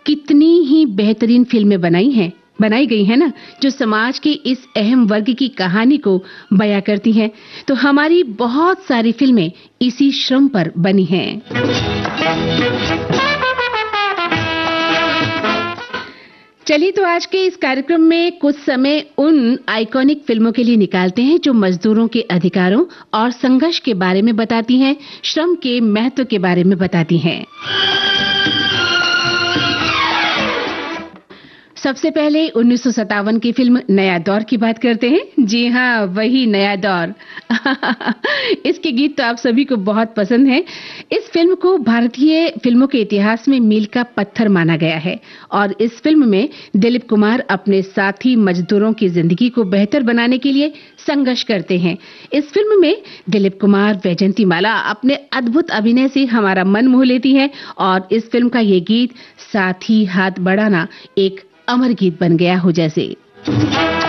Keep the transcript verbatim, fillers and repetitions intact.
कितनी ही बेहतरीन फिल्में बनाई हैं बनाई गई है ना, जो समाज के इस अहम वर्ग की कहानी को बयां करती हैं। तो हमारी बहुत सारी फिल्में इसी श्रम पर बनी हैं। चलिए तो आज के इस कार्यक्रम में कुछ समय उन आइकॉनिक फिल्मों के लिए निकालते हैं जो मजदूरों के अधिकारों और संघर्ष के बारे में बताती हैं, श्रम के महत्व के बारे में बताती हैं। सबसे पहले उन्नीस सौ सत्तावन की फिल्म नया दौर की बात करते हैं। जी हाँ, वही नया दौर। इसके गीत तो आप सभी को बहुत पसंद हैं। इस फिल्म को भारतीय फिल्मों के इतिहास में मील का पत्थर माना गया है और इस फिल्म में दिलीप कुमार अपने साथी मजदूरों की जिंदगी को बेहतर बनाने के लिए संघर्ष करते हैं। इस फिल्म में दिलीप कुमार, वैजयंती माला अपने अद्भुत अभिनय से हमारा मन मोह लेती है और इस फिल्म का ये गीत साथी हाथ बढ़ाना एक अमर गीत बन गया हो जैसे।